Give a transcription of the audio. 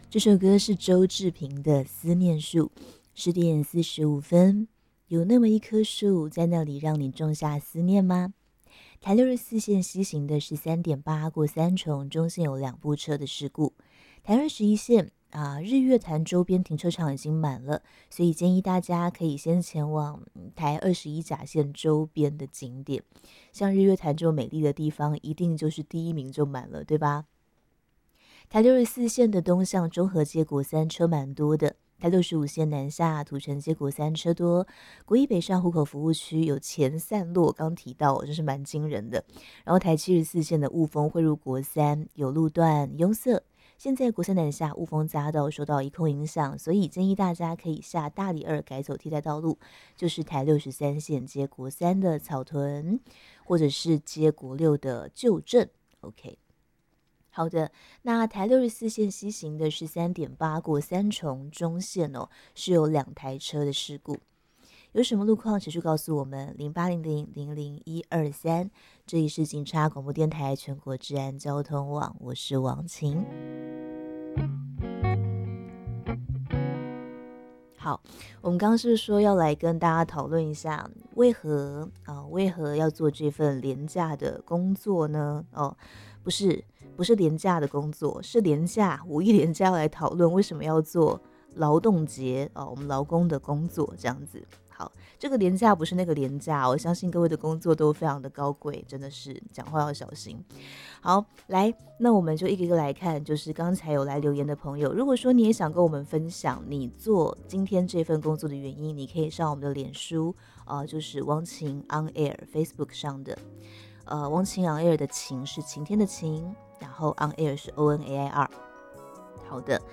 这首歌是周志平的《思念树》，10点45分。有那么一棵树，在那里让你种下思念吗？台64线西行的13.8过三重，中线有2部车的事故。台21线日月潭周边停车场已经满了，所以建议大家可以先前往台21甲线周边的景点。像日月潭这种美丽的地方，一定就是第一名就满了，对吧？台64线的东向中和街国三车蛮多的，台65线南下土城街国三车多，国一北上湖口服务区有前散落，刚提到真是蛮惊人的。然后台74线的雾峰汇入国三有路段拥塞，现在国三南下雾峰匝道受到一空影响，所以建议大家可以下大里2改走替代道路，就是台63线接国三的草屯，或者是接国6的旧镇。 OK，好的，那台64线西行的13.8过三重中线是有2台车的事故。有什么路况持续告诉我们0800000123，这里是警察广播电台全国治安交通网，我是王晴。好，我们刚刚是说要来跟大家讨论一下为何要做这份廉价的工作呢？不是廉价的工作，是廉价5一廉价要来讨论为什么要做劳动节我们劳工的工作这样子。好，这个廉价不是那个廉价，我相信各位的工作都非常的高贵，真的是讲话要小心。好，来，那我们就一个一个来看，就是刚才有来留言的朋友，如果说你也想跟我们分享你做今天这份工作的原因，你可以上我们的脸书就是汪晴 on air Facebook 上的汪晴 on air 的晴是晴天的晴，然后 on air 是 ONAIR。好的，